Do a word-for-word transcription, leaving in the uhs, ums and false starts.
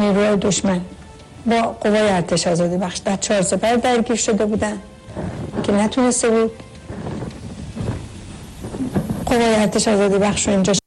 نیروی دشمن با قوای ارتش آزادی بخش در چهار سپر درگیر شده بودن که نتونسته بود قوای ارتش آزادی بخش رو اینجا